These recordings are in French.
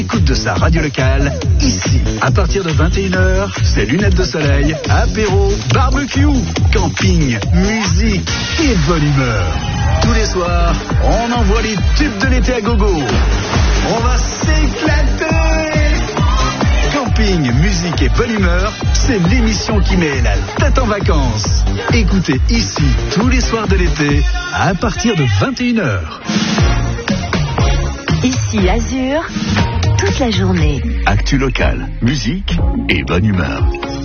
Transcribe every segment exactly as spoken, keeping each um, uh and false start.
Écoute de sa radio locale, ici. À partir de vingt et une heures, c'est lunettes de soleil, apéro, barbecue, camping, musique et bonne humeur. Tous les soirs, on envoie les tubes de l'été à gogo. On va s'éclater. Camping, musique et bonne humeur, c'est l'émission qui met la tête en vacances. Écoutez ici tous les soirs de l'été à partir de vingt et une heures. Ici Azur, toute la journée. Actu locale, musique et bonne humeur.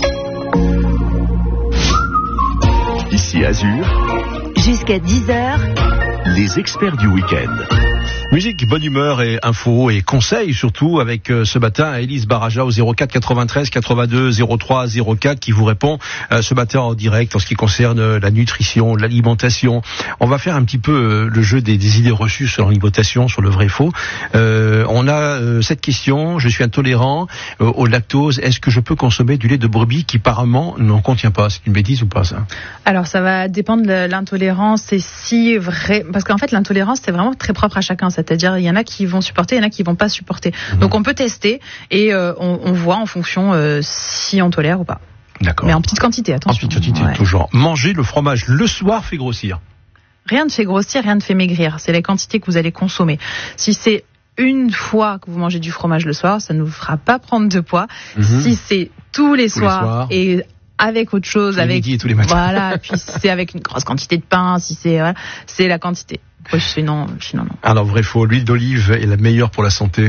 Ici Azur, jusqu'à dix heures, les experts du week-end. Musique, bonne humeur et infos et conseils surtout avec euh, ce matin Élise Baraja au zéro quatre quatre-vingt-treize quatre-vingt-deux zéro trois zéro quatre qui vous répond euh, ce matin en direct en ce qui concerne euh, la nutrition, l'alimentation. On va faire un petit peu euh, le jeu des, des idées reçues sur l'alimentation, sur le vrai faux. Euh, on a euh, cette question, je suis intolérant euh, au lactose, est-ce que je peux consommer du lait de brebis qui apparemment n'en contient pas? C'est une bêtise ou pas ça? Alors ça va dépendre de l'intolérance et si vrai, parce qu'en fait l'intolérance c'est vraiment très propre à chacun. C'est-à-dire, il y en a qui vont supporter, il y en a qui vont pas supporter. Mmh. Donc, on peut tester et euh, on, on voit en fonction euh, si on tolère ou pas. D'accord. Mais en petite quantité, attention. En petite quantité, ouais. Toujours. Manger le fromage le soir fait grossir. Rien ne fait grossir, rien ne fait maigrir. C'est la quantité que vous allez consommer. Si c'est une fois que vous mangez du fromage le soir, ça ne vous fera pas prendre de poids. Mmh. Si c'est tous les tous soirs, les soirs. Et avec autre chose, tous avec les midis et tous les matins. Voilà, puis si c'est avec une grosse quantité de pain, si c'est voilà, c'est la quantité. Oui, sinon, sinon non. Alors vrai faux, l'huile d'olive est la meilleure pour la santé.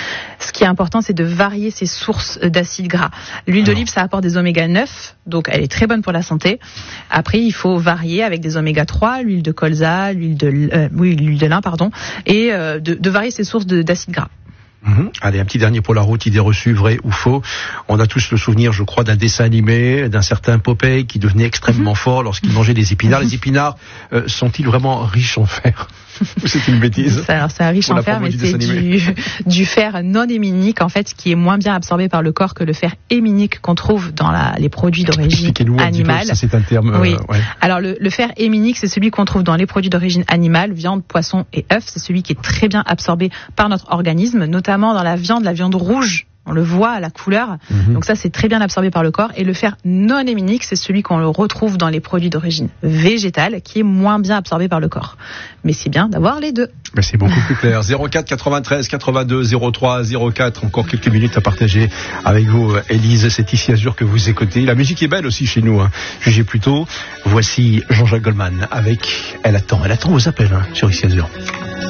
Ce qui est important, c'est de varier ses sources d'acides gras. L'huile d'olive, ça apporte des oméga neuf, donc elle est très bonne pour la santé. Après, il faut varier avec des oméga trois, l'huile de colza, l'huile de, euh, oui, l'huile de lin, pardon, et euh, de, de varier ses sources de, d'acides gras. Mmh. Allez, un petit dernier pour la route, idée reçue, vrai ou faux. On a tous le souvenir, je crois, d'un dessin animé, d'un certain Popeye qui devenait extrêmement mmh. fort lorsqu'il mangeait des épinards. Mmh. Les épinards euh, sont-ils vraiment riches en fer? C'est une bêtise. Alors c'est riche en fer, mais c'est du, du fer non héminique en fait, qui est moins bien absorbé par le corps que le fer héminique qu'on trouve dans la, les produits d'origine animale. Ça, c'est un terme. Oui. Euh, ouais. Alors le, le fer héminique, c'est celui qu'on trouve dans les produits d'origine animale, viande, poisson et œufs. C'est celui qui est très bien absorbé par notre organisme, notamment dans la viande, la viande rouge. On le voit à la couleur, mmh. donc ça c'est très bien absorbé par le corps. Et le fer non héminique, c'est celui qu'on le retrouve dans les produits d'origine végétale, qui est moins bien absorbé par le corps. Mais c'est bien d'avoir les deux. Mais c'est beaucoup plus clair. zéro quatre quatre-vingt-treize quatre-vingt-deux zéro trois zéro quatre. Encore quelques minutes à partager avec vous, Élise. C'est ici Azur que vous écoutez. La musique est belle aussi chez nous. Hein. Jugez plutôt. Voici Jean-Jacques Goldman avec Elle attend. Elle attend vos appels hein, sur ici Azur.